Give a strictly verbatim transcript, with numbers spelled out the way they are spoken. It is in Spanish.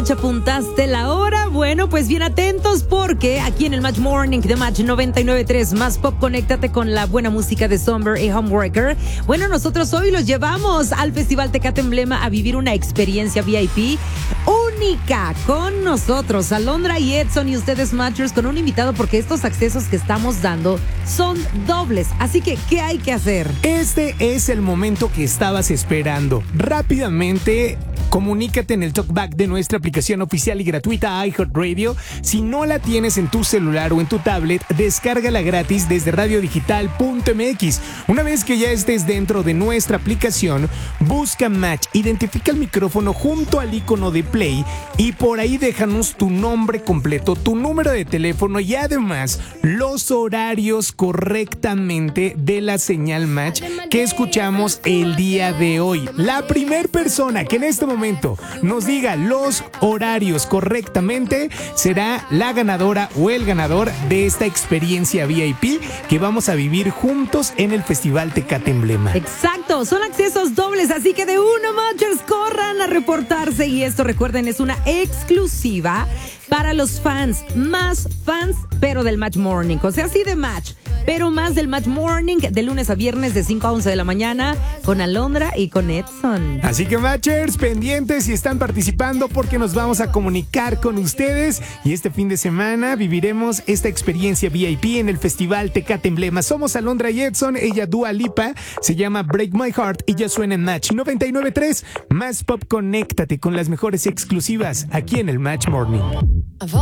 Match, ¿apuntaste la hora? Bueno, pues bien atentos porque aquí en el Match Morning de Match noventa y nueve punto tres Más Pop, conéctate con la buena música de Somber y Homewrecker. Bueno, nosotros hoy los llevamos al Festival Tecate Emblema a vivir una experiencia V I P única con nosotros, Alondra y Edson y ustedes Matchers, con un invitado, porque estos accesos que estamos dando son dobles. Así que, ¿qué hay que hacer? Este es el momento que estabas esperando. Rápidamente, comunícate en el talkback de nuestra aplicación oficial y gratuita iHeartRadio. Si no la tienes en tu celular o en tu tablet, descárgala gratis desde radio digital punto m x. Una vez que ya estés dentro de nuestra aplicación, busca Match, identifica el micrófono junto al icono de play y por ahí déjanos tu nombre completo, tu número de teléfono y además los horarios correctamente de la señal Match que escuchamos el día de hoy. La primer persona que en este momento nos diga los horarios correctamente será la ganadora o el ganador de esta experiencia V I P que vamos a vivir juntos en el Festival Tecate Emblema. Exacto, son accesos dobles, así que de uno, Matchers, corran a reportarse. Y esto, recuerden, es una exclusiva para los fans, más fans, pero del Match Morning. O sea, sí de Match, pero más del Match Morning, de lunes a viernes de cinco a once de la mañana, con Alondra y con Edson. Así que, Matchers, pendientes y están participando porque nos vamos a comunicar con ustedes y este fin de semana viviremos esta experiencia V I P en el Festival Tecate Emblema. Somos Alondra y Edson, ella Dua Lipa, se llama Break My Heart y ya suena en Match noventa y nueve punto tres. Más Pop, conéctate con las mejores exclusivas aquí en el Match Morning.